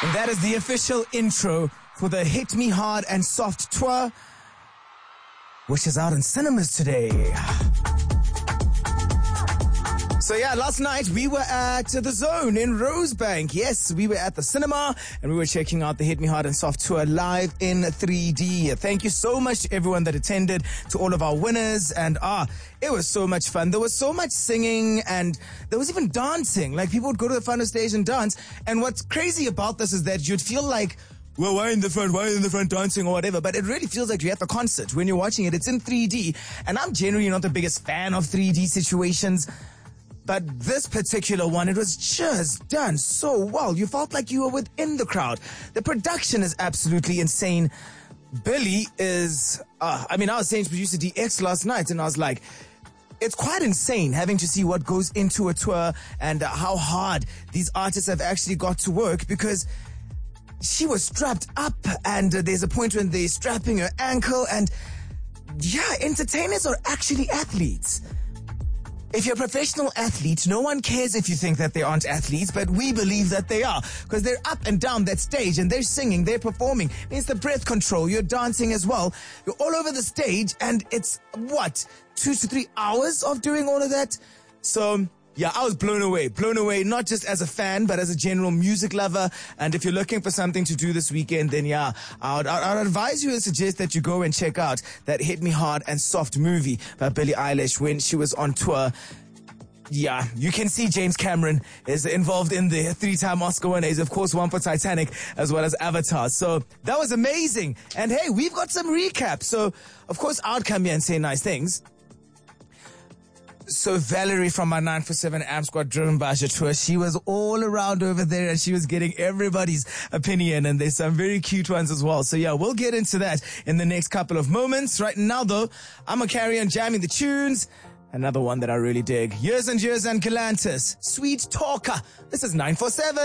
And that is the official intro for the Hit Me Hard and Soft tour, which is out in cinemas today. So yeah, last night we were at the Zone in Rosebank. Yes, we were at the cinema and we were checking out the Hit Me Hard and Soft tour live in 3D. Thank you so much to everyone that attended, to all of our winners, and it was so much fun. There was so much singing and there was even dancing. Like, people would go to the front of stage and dance. And what's crazy about this is that you'd feel like, well, why in the front dancing or whatever? But it really feels like you're at the concert when you're watching it. It's in 3D. And I'm generally not the biggest fan of 3D situations. But this particular one, it was just done so well. You felt like you were within the crowd. The production is absolutely insane. Billy is, I was saying to producer DX last night, and I was like, it's quite insane having to see what goes into a tour and how hard these artists have actually got to work, because she was strapped up, and there's a point when they're strapping her ankle, and yeah, entertainers are actually athletes. If you're a professional athlete, no one cares if you think that they aren't athletes, but we believe that they are, because they're up and down that stage and they're singing, they're performing. It's the breath control. You're dancing as well. You're all over the stage, and it's 2 to 3 hours of doing all of that. So yeah, I was blown away, not just as a fan, but as a general music lover. And if you're looking for something to do this weekend, then yeah, I'd advise you and suggest that you go and check out that Hit Me Hard and Soft movie by Billie Eilish when she was on tour. Yeah, you can see James Cameron is involved in the 3-time Oscar winner. He's, of course, one for Titanic as well as Avatar. So that was amazing. And hey, we've got some recap. So, of course, I'd come here and say nice things. So Valerie from my 947 Amp Squad Driven by Tour, she was all around over there and she was getting everybody's opinion, and there's some very cute ones as well. So yeah, we'll get into that in the next couple of moments. Right now though, I'm gonna carry on jamming the tunes. Another one that I really dig. Years and Years and Galantis, Sweet Talker. This is 947.